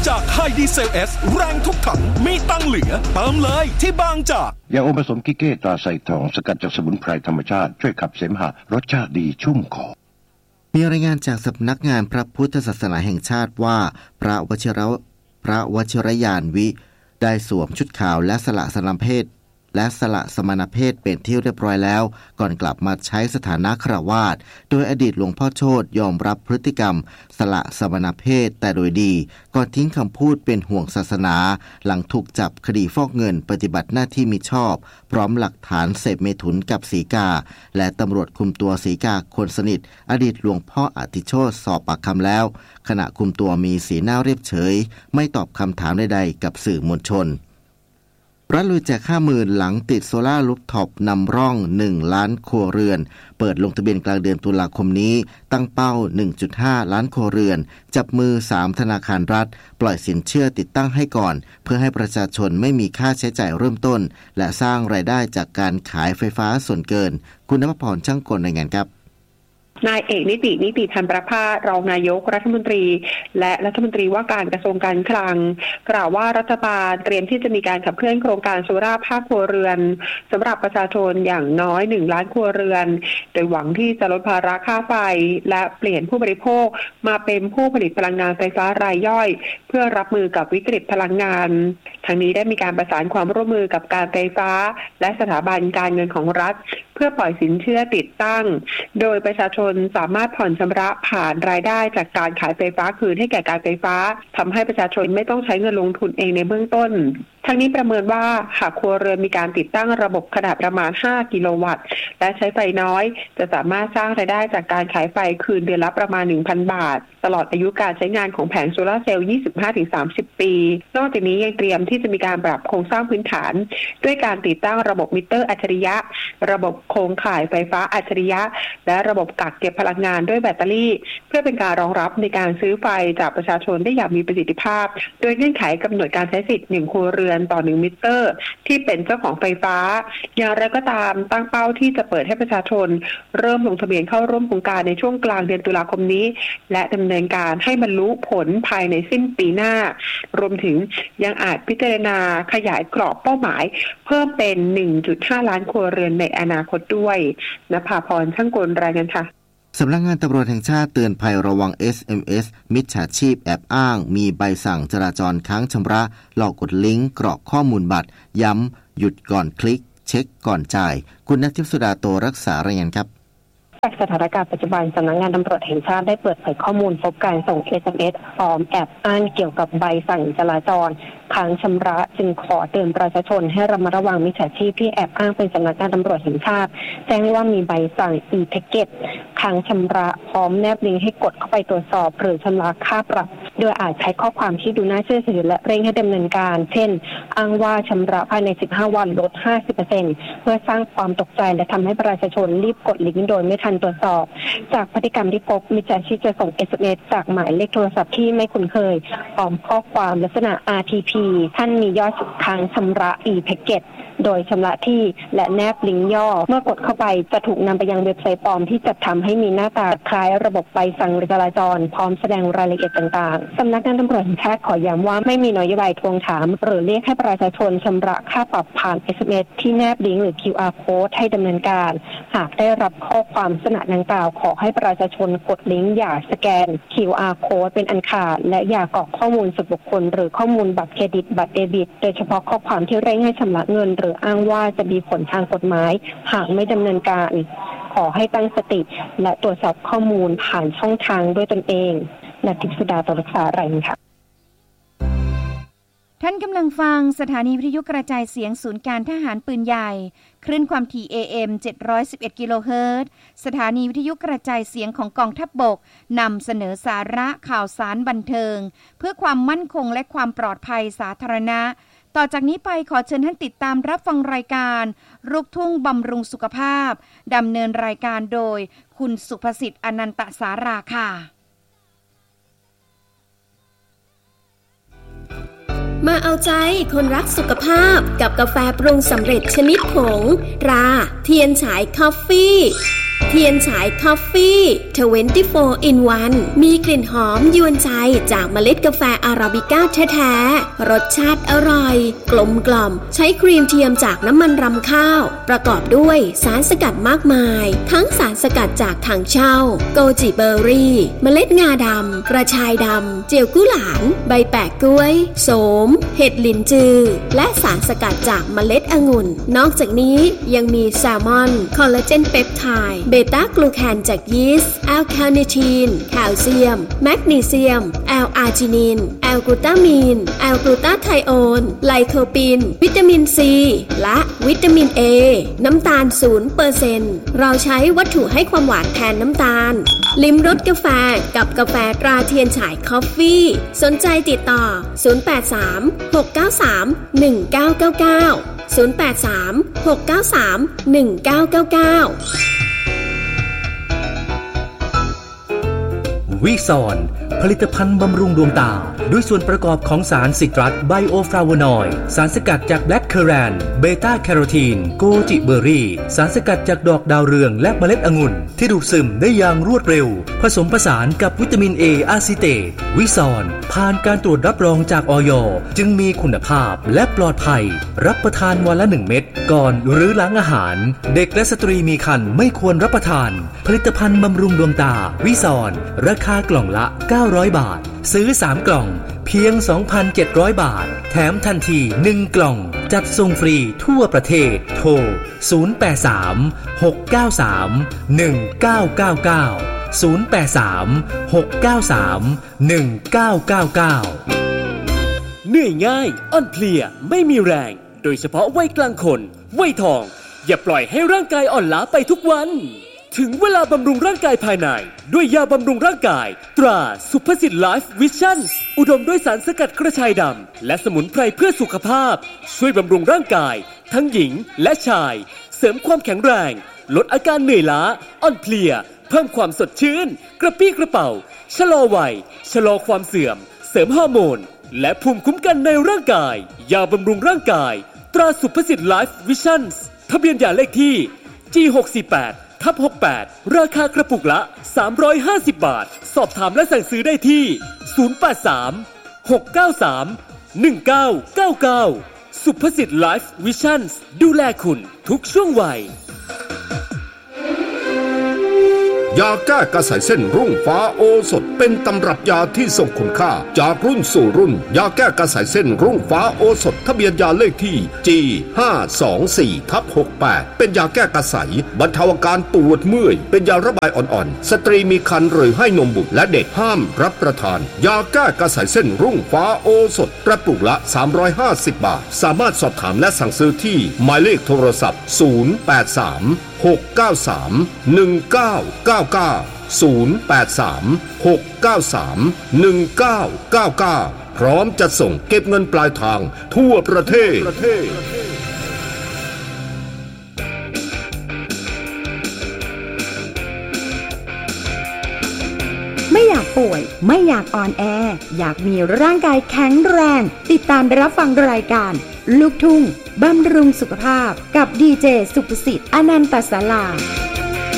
จากไฮดีเซล S แรงทุกถังมีตังเหลือเติมเลยที่บางจากยาอมผสมกิเก้ตราไซทองสกัดจากสมุนไพรธรรมชาติช่วยขับเสมหะรสชาติดีชุ่มคอมีรายงานจากสำนักงานพระพุทธศาสนาแห่งชาติว่าพระวชิรยานวิได้สวมชุดขาวและสละสมณเพศเป็นที่เรียบร้อยแล้วก่อนกลับมาใช้สถานะฆราวาสโดยอดีตหลวงพ่อโชติยอมรับพฤติกรรมสละสมณเพศแต่โดยดีก่อนทิ้งคำพูดเป็นห่วงศาสนาหลังถูกจับคดีฟอกเงินปฏิบัติหน้าที่มิชอบพร้อมหลักฐานเสพเมถุนกับสีกาและตำรวจคุมตัวสีกาคนสนิทอดีตหลวงพ่ออธิโชติสอบปากคำแล้วขณะคุมตัวมีสีหน้าเรียบเฉยไม่ตอบคำถามใดๆกับสื่อมวลชนรัฐลุยแจก 50,000 หลังติดโซล่ารูฟท็อปนำร่อง1ล้านครัวเรือนเปิดลงทะเบียนกลางเดือนตุลาคมนี้ตั้งเป้า 1.5 ล้านครัวเรือนจับมือ3ธนาคารรัฐปล่อยสินเชื่อติดตั้งให้ก่อนเพื่อให้ประชาชนไม่มีค่าใช้จ่ายเริ่มต้นและสร้างรายได้จากการขายไฟฟ้าส่วนเกินคุณณภพรช่างกลรายงานครับนายเอกนิติธรรมประภาสรองนายกรัฐมนตรีและรัฐมนตรีว่าการกระทรวงการคลังกล่าวว่ารัฐบาลเตรียมที่จะมีการขับเคลื่อนโครงการโซล่าร์ภาคครัวเรือนสำหรับประชาชนอย่างน้อย1ล้านครัวเรือนโดยหวังที่จะลดภาระค่าไฟและเปลี่ยนผู้บริโภคมาเป็นผู้ผลิตพลังงานไฟฟ้ารายย่อยเพื่อรับมือกับวิกฤตพลังงานทั้งนี้ได้มีการประสานความร่วมมือกับการไฟฟ้าและสถาบันการเงินของรัฐเพื่อปล่อยสินเชื่อติดตั้งโดยประชาชนสามารถผ่อนชำระผ่านรายได้จากการขายไฟฟ้าคืนให้แก่การไฟฟ้าทำให้ประชาชนไม่ต้องใช้เงินลงทุนเองในเบื้องต้นทั้งนี้ประเมินว่าหากครัวเรือนมีการติดตั้งระบบขนาดประมาณ5กิโลวัตต์และใช้ไฟน้อยจะสามารถสร้างรายได้จากการขายไฟคืนเดือนละประมาณ 1,000 บาทตลอดอายุการใช้งานของแผงโซลาร์เซลล์ 25-30 ปีนอกจากนี้ยังเตรียมที่จะมีการปรับโครงสร้างพื้นฐานด้วยการติดตั้งระบบมิเตอร์อัจฉริยะระบบโครงข่ายไฟฟ้าอัจฉริยะและระบบกักเก็บพลังงานด้วยแบตเตอรี่เพื่อเป็นการรองรับในการซื้อไฟจากประชาชนได้อย่างมีประสิทธิภาพโดยเงื่อนไขกำหนดการใช้สิทธิ์1ครัวเรือนต่อ1มิเตอร์ที่เป็นเจ้าของไฟฟ้าอย่างไรก็ตามตั้งเป้าที่จะเปิดให้ประชาชนเริ่มลงทะเบียนเข้าร่วมโครงการในช่วงกลางเดือนตุลาคมนี้และดำเนินการให้บรรลุผลภายในสิ้นปีหน้ารวมถึงยังอาจพิจารณาขยายกรอบเป้าหมายเพิ่มเป็น 1.5 ล้านครัวเรือนในอนาคตด้วยณภาพรช่างกลรายงานค่ะสำนักงานตำรวจแห่งชาติเตือนภัยระวัง SMS มิจฉาชีพแอบอ้างมีใบสั่งจราจรค้างชำระหลอกกดลิงก์กรอกข้อมูลบัตรย้ำหยุดก่อนคลิกเช็คก่อนจ่ายคุณณทิพย์สุดาโตรักษารายงานครับจากสถานการณ์ปัจจุบันสำนักงานตำรวจแห่งชาติได้เปิดเผยข้อมูลพบการส่ง SMS ปลอมแอบอ้างเกี่ยวกับใบสั่งจราจรค้างชำระจึงขอเตือนประชาชนให้ระมัดระวังมิจฉาชีพที่แอบอ้างเป็นสำนักงานตำรวจแห่งชาติแจ้งว่ามีใบสั่ง e-ticket ค้างชำระพร้อมแนบลิงก์ให้กดเข้าไปตรวจสอบหรือชำระค่าปรับโดยอาจใช้ข้อความที่ดูน่าเชื่อถือและเร่งให้ดำเนินการเช่นอ้างว่าชำระภายใน15วันลด 50% เพื่อสร้างความตกใจและทำให้ประชาชนรีบกดลิงก์โดยไม่ทันตรวจสอบจากพฤติกรรมที่พบมิจฉาชีพจะส่ง SMS จากหมายเลขโทรศัพท์ที่ไม่คุ้นเคยพร้อมข้อความลักษณะ RTP ท่านมียอดค้างชำระ e-ticket โดยชำระที่และแนบลิงก์ย่อเมื่อกดเข้าไปจะถูกนำไปยังเว็บไซต์ปลอมที่จัดทำให้มีหน้าตาคล้ายระบบใบสั่งจราจรพร้อมแสดงรายละเอียดต่างๆสำนักงานตำรวจแห่งชาติขอย้ำว่าไม่มีนโยบายทวงถามหรือเรียกให้ประชาชนชำระค่าปรับผ่าน SMS ที่แนบลิงก์หรือ QR code ให้ดำเนินการหากได้รับข้อความลักษณะดังกล่าวขอให้ประชาชนกดลิงก์อย่าสแกน QR code เป็นอันขาดและอย่ากรอกข้อมูลส่วนบุคคลหรือข้อมูลบัตรเครดิตบัตรเดบิตโดยเฉพาะข้อความที่เร่งให้ชำระเงินหรืออ้างว่าจะมีผลทางกฎหมายหากไม่ดำเนินการขอให้ตั้งสติและตรวจสอบข้อมูลผ่านช่องทางด้วยตนเองณทิพย์สุดาตรักษารายงานค่ะท่านกำลังฟังสถานีวิทยุกระจายเสียงศูนย์การทหารปืนใหญ่คลื่นความถี่ AM 711 กิโลเฮิรตซ์สถานีวิทยุกระจายเสียงของกองทัพบกนำเสนอสาระข่าวสารบันเทิงเพื่อความมั่นคงและความปลอดภัยสาธารณะต่อจากนี้ไปขอเชิญท่านติดตามรับฟังรายการลูกทุ่งบำรุงสุขภาพดำเนินรายการโดยคุณสุภสิทธิ์อนันตสาราค่ะมาเอาใจคนรักสุขภาพกับกาแฟปรุงสำเร็จชนิดผงตราเทียนฉายคอฟฟี่เทียนฉายคอฟฟี่24 in 1มีกลิ่นหอมยวนใจจากเมล็ดกาแฟอาราบิก้าแท้ๆรสชาติอร่อยกลมกล่อมใช้ครีมเทียมจากน้ำมันรำข้าวประกอบด้วยสารสกัดมากมายทั้งสารสกัดจากถังเช่าโกจิเบอร์รี่เมล็ดงาดำกระชายดำเจียวกุหลาบใบแปะกล้วยโสมเห็ดหลินจือและสารสกัดจากเมล็ดองุ่นนอกจากนี้ยังมีแซลมอนคอลลาเจนเปปไทด์เบต้ากลูแคนจากยีสต์แอลคาเนทีนแคลเซียมแมกนีเซียมแอลอาร์จินินแอลกลูตามีนแอลกลูตาไทโอนไลโคปินวิตามินซีและวิตามินเอน้ำตาล 0% เราใช้วัตถุให้ความหวานแทนน้ำตาลลิ้มรสกาแฟกับกาแฟตราเทียนฉายคอฟฟี่สนใจติดต่อ083-693-1999 083-693-1999 วิซอนผลิตภัณฑ์บำรุงดวงตาด้วยส่วนประกอบของสารซิตรัสไบโอฟลาโวนอยด์สารสกัดจากแบล็กเคอแรนเบต้าแคโรทีนโกจิเบอร์รี่สารสกัดจากดอกดาวเรืองและเมล็ดองุ่นที่ดูดซึมได้อย่างรวดเร็วผสมผสานกับวิตามินเออะซิเตตวิซอนผ่านการตรวจรับรองจากอย.จึงมีคุณภาพและปลอดภัยรับประทานวันละ1 เม็ดก่อนหรือหลังอาหารเด็กและสตรีมีครรภ์ไม่ควรรับประทานผลิตภัณฑ์บำรุงดวงตาวิซอนราคากล่องละ900 บาทซื้อ3 กล่องเพียง 2,700 บาทแถมทันที1 กล่องจัดส่งฟรีทั่วประเทศโทร 083-693-1999 เหนื่อยง่ายอ่อนเพลียไม่มีแรงโดยเฉพาะวัยกลางคนวัยทองอย่าปล่อยให้ร่างกายอ่อนล้าไปทุกวันถึงเวลาบำรุงร่างกายภายในด้วยยาบำรุงร่างกายตราสุภสิทธิ์ไลฟ์วิชั่นอุดมด้วยสารสกัดกระชายดำและสมุนไพรเพื่อสุขภาพช่วยบำรุงร่างกายทั้งหญิงและชายเสริมความแข็งแรงลดอาการเหนื่อยล้าอ่อนเพลียเพิ่มความสดชื่นกระปี้กระเป๋าชะลอวัยชะลอความเสื่อมเสริมฮอร์โมนและภูมิคุ้มกันในร่างกายยาบำรุงร่างกายตราสุภสิทธิ์ไลฟ์วิชั่นทะเบียนยาเลขที่ G648/68 ราคากระปุกละ350 บาทสอบถามและสั่งซื้อได้ที่083-693-1999สุภสิทธิ์ไลฟ์วิชั่นดูแลคุณทุกช่วงวัยยาแก้กระสายเส้นรุ่งฟ้าโอสถเป็นตำรับยาที่ทรงคุณค่าจากรุ่นสู่รุ่นยาแก้กระสายเส้นรุ่งฟ้าโอสถทะเบียนยาเลขที่ G524/68 เป็นยาแก้กระสายบรรเทาอาการปวดเมื่อยเป็นยาระบายอ่อนๆสตรีมีครรภ์หรือให้นมบุตรและเด็กห้ามรับประทานยาแก้กระสายเส้นรุ่งฟ้าโอสถกระปุกละ350 บาทสามารถสอบถามและสั่งซื้อที่หมายเลขโทรศัพท์083-693-1999 083-693-1999 พร้อมจะส่งเก็บเงินปลายทางทั่วประเทศไม่อยากป่วยไม่อยากอ่อนแออยากมีร่างกายแข็งแรงติดตามรับฟังรายการลูกทุ่งบำรุงสุขภาพกับดีเจสุภสิทธิ์อนันตศาลา